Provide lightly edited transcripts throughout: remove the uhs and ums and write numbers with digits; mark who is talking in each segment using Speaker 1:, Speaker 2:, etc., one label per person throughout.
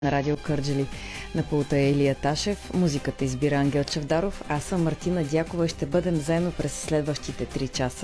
Speaker 1: На радио Кърджали. На пулта е Илия Ташев, музиката избира Ангел Чавдаров, аз съм Мартина Дякова и ще бъдем заедно през следващите 3 часа.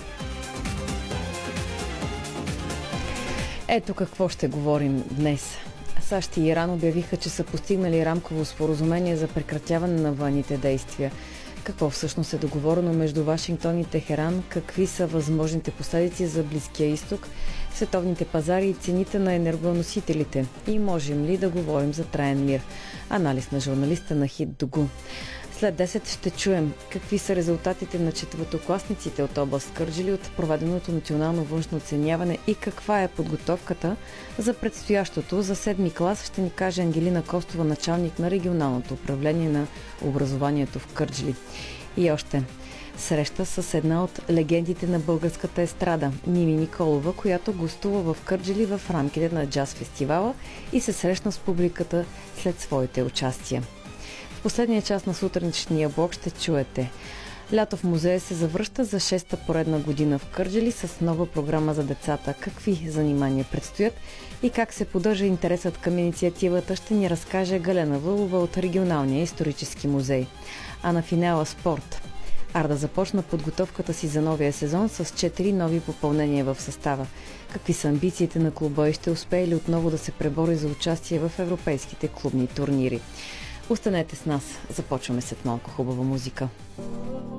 Speaker 1: Ето какво ще говорим днес. САЩ и Иран обявиха, че са постигнали рамково споразумение за прекратяване на военните действия. Какво всъщност е договорено между Вашингтон и Техеран, какви са възможните последици за Близкия изток, световните пазари и цените на енергоносителите и можем ли да говорим за траен мир? Анализ на журналиста Нахид Дугу. След 10 ще чуем какви са резултатите на четвъртокласниците от област Кърджали от проведеното национално външно оценяване и каква е подготовката за предстоящото. За 7 клас ще ни каже Ангелина Костова, началник на регионалното управление на образованието в Кърджали. И още среща с една от легендите на българската естрада, Мими Николова, която гостува в Кърджали в рамките на джаз фестивала и се срещна с публиката след своите участия. В последния час на сутрешния блок ще чуете: лято в музея се завръща за 6-та поредна година в Кърджали с нова програма за децата. Какви занимания предстоят и как се поддържа интересът към инициативата, ще ни разкаже Галена Вълова от Регионалния исторически музей. А на финала спорт. Арда започна подготовката си за новия сезон с 4 нови попълнения в състава. Какви са амбициите на клуба и ще успее ли отново да се пребори за участие в европейските клубни турнири? Останете с нас. Започваме след малко хубава музика.